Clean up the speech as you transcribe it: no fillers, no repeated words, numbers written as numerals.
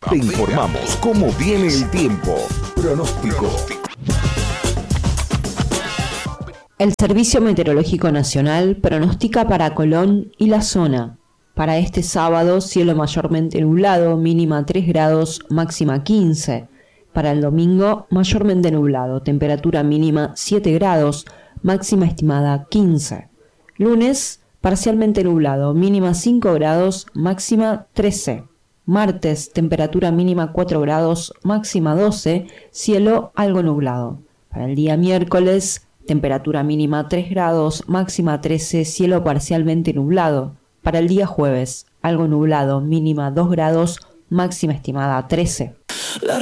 Te informamos cómo viene el tiempo. Pronóstico. El Servicio Meteorológico Nacional pronostica para Colón y la zona. Para este sábado, cielo mayormente nublado, mínima 3 grados, máxima 15. Para el domingo, mayormente nublado, temperatura mínima 7 grados, máxima estimada 15. Lunes, parcialmente nublado, mínima 5 grados, máxima 13. Martes, temperatura mínima 4 grados, máxima 12, cielo algo nublado. Para el día miércoles, temperatura mínima 3 grados, máxima 13, cielo parcialmente nublado. Para el día jueves, algo nublado, mínima 2 grados, máxima estimada 13.